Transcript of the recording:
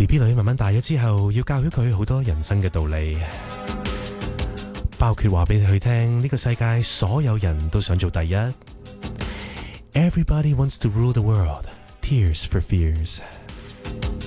BB 女慢慢大咗之後，要教曉佢好多人生嘅道理，包括話俾佢聽呢個世界所有人都想做第一。Everybody wants to rule the world. Tears for fears.